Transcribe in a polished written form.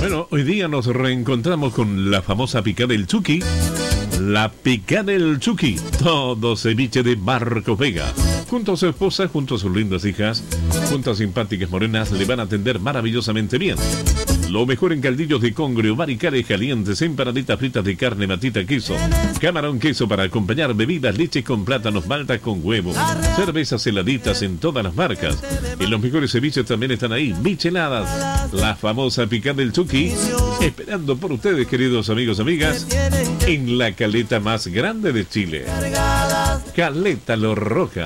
Bueno, hoy día nos reencontramos con la famosa picada del Chucky. La picada del Chucky. Todo ceviche de Marcos Vega. Junto a su esposa, junto a sus lindas hijas, junto a simpáticas morenas, le van a atender maravillosamente bien. Lo mejor en caldillos de congrio, maricares calientes, empanaditas fritas de carne, matita, queso, camarón, queso para acompañar, bebidas, leche con plátanos, maltas con huevo, cervezas heladitas en todas las marcas. Y los mejores ceviches también están ahí, micheladas. La famosa picada del Chucky, esperando por ustedes, queridos amigos, amigas, en la caleta más grande de Chile. Caleta Los Rojas.